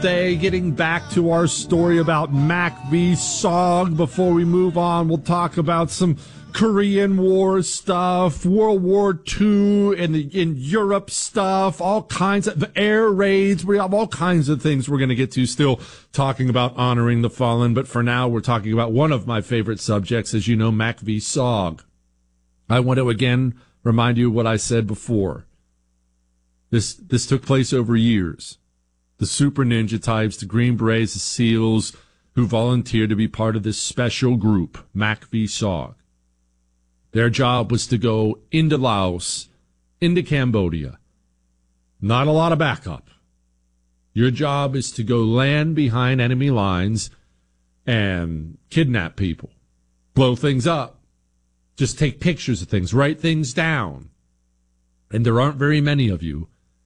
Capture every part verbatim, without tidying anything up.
Day, getting back to our story about Mac v. Sog. Before we move on, we'll talk about some Korean War stuff, World War Two, and the in Europe stuff, all kinds of the air raids. We have all kinds of things we're going to get to, still talking about honoring the fallen. But for now, we're talking about one of my favorite subjects, as you know, Mac v. Sog. I want to again remind you of what I said before. This this took place over years. The Super Ninja Types, the Green Berets, the SEALs, who volunteered to be part of this special group, Mac v. Sog. Their job was to go into Laos, into Cambodia. Not a lot of backup. Your job is to go land behind enemy lines and kidnap people, blow things up, just take pictures of things, write things down. And there aren't very many of you.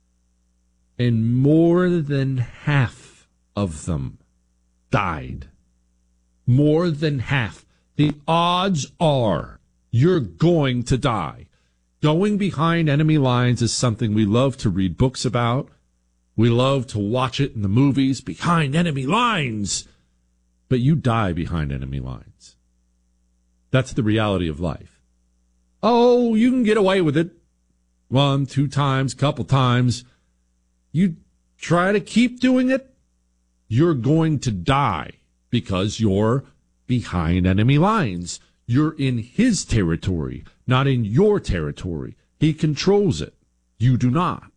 And more than half of them died. More than half. The odds are you're going to die. Going behind enemy lines is something we love to read books about. We love to watch it in the movies, behind enemy lines. But you die behind enemy lines. That's the reality of life. Oh, you can get away with it. One, two times, couple times. You try to keep doing it, you're going to die because you're behind enemy lines. You're in his territory, not in your territory. He controls it. You do not.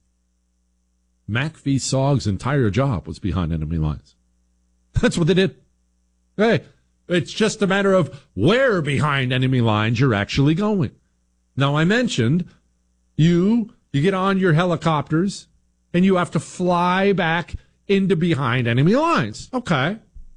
Mac v. Sog's entire job was behind enemy lines. That's what they did. Hey, it's just a matter of where behind enemy lines you're actually going. Now, I mentioned you, you get on your helicopters, and you have to fly back into behind enemy lines. Okay.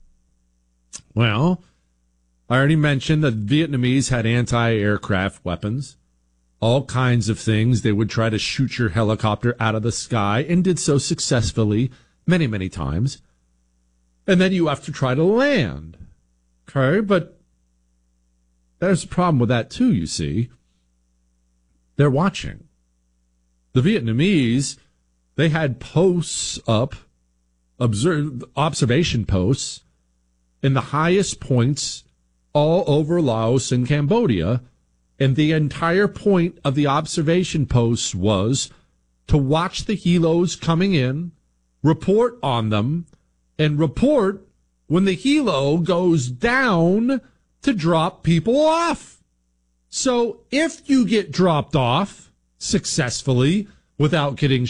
Well, I already mentioned that Vietnamese had anti-aircraft weapons, all kinds of things. They would try to shoot your helicopter out of the sky and did so successfully many, many times. And then you have to try to land. Okay, but there's a problem with that too, you see. They're watching. The Vietnamese, they had posts up, observe, observation posts, in the highest points all over Laos and Cambodia, and the entire point of the observation posts was to watch the helos coming in, report on them, and report when the helo goes down to drop people off. So if you get dropped off successfully without getting